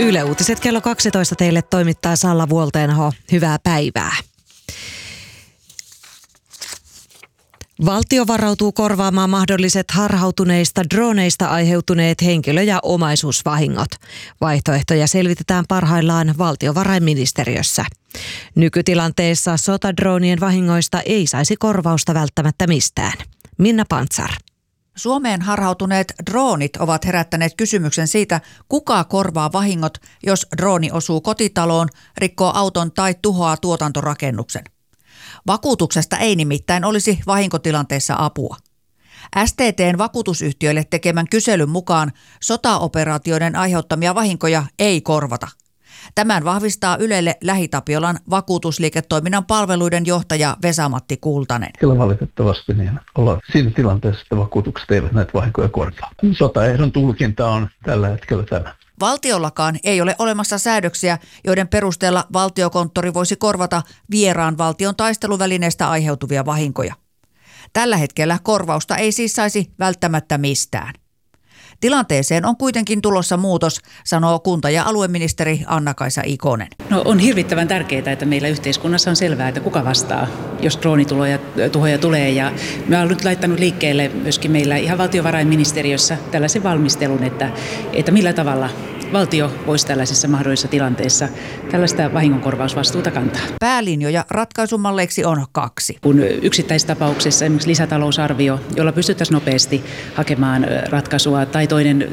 Yle Uutiset kello 12 teille toimittaa Salla Vuolteenaho. Hyvää päivää. Valtio varautuu korvaamaan mahdolliset harhautuneista droneista aiheutuneet henkilö- ja omaisuusvahingot. Vaihtoehtoja selvitetään parhaillaan valtiovarainministeriössä. Nykytilanteessa sotadroonien vahingoista ei saisi korvausta välttämättä mistään. Minna Pantsar. Suomeen harhautuneet droonit ovat herättäneet kysymyksen siitä, kuka korvaa vahingot, jos drooni osuu kotitaloon, rikkoo auton tai tuhoaa tuotantorakennuksen. Vakuutuksesta ei nimittäin olisi vahinkotilanteessa apua. STT:n vakuutusyhtiöille tekemän kyselyn mukaan sotaoperaatioiden aiheuttamia vahinkoja ei korvata. Tämän vahvistaa Ylelle Lähi-Tapiolan vakuutusliiketoiminnan palveluiden johtaja Vesa-Matti Kultanen. Kyllä valitettavasti niin ollaan siinä tilanteessa, että vakuutukset eivät näitä vahinkoja korvaa. Sotaehdon tulkinta on tällä hetkellä tämä. Valtiollakaan ei ole olemassa säädöksiä, joiden perusteella valtiokonttori voisi korvata vieraan valtion taisteluvälineestä aiheutuvia vahinkoja. Tällä hetkellä korvausta ei siis saisi välttämättä mistään. Tilanteeseen on kuitenkin tulossa muutos, sanoo kunta- ja alueministeri Anna-Kaisa Ikonen. On hirvittävän tärkeää, että meillä yhteiskunnassa on selvää, että kuka vastaa, jos droonituhoja tulee. Ja me ollaan nyt laittanut liikkeelle myöskin meillä ihan valtiovarainministeriössä tällaisen valmistelun, että millä tavalla valtio voisi tällaisessa mahdollisessa tilanteessa tällaista vahingonkorvausvastuuta kantaa. Päälinjoja ratkaisumalleiksi on 2. Kun yksittäistapauksessa esimerkiksi lisätalousarvio, jolla pystyttäisiin nopeasti hakemaan ratkaisua, tai toinen